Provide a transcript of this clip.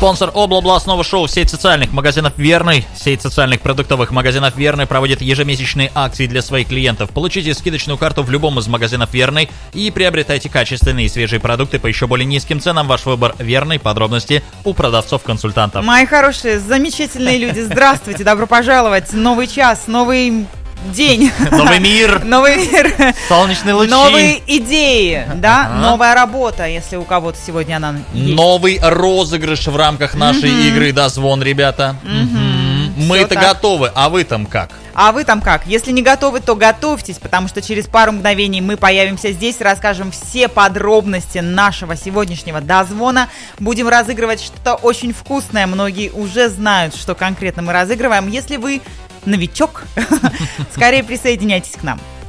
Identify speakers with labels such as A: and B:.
A: Спонсор областного шоу сеть социальных магазинов «Верный». Сеть социальных продуктовых магазинов «Верный» проводит ежемесячные акции для своих клиентов. Получите скидочную карту в любом из магазинов «Верный» и приобретайте качественные и свежие продукты по еще более низким ценам. Ваш выбор «Верный». Подробности у продавцов-консультантов.
B: Мои хорошие, замечательные люди, здравствуйте, добро пожаловать. Новый час, новый день.
A: Новый мир.
B: Новый мир.
A: Солнечные лучи.
B: Новые идеи, да? Новая работа, если у кого-то сегодня она есть.
A: Новый розыгрыш в рамках нашей игры «Дозвон», ребята. Мы-то готовы, а вы там как?
B: А вы там как? Если не готовы, то готовьтесь, потому что через пару мгновений мы появимся здесь, расскажем все подробности нашего сегодняшнего дозвона. Будем разыгрывать что-то очень вкусное. Многие уже знают, что конкретно мы разыгрываем. Если вы новичок, скорее присоединяйтесь к нам.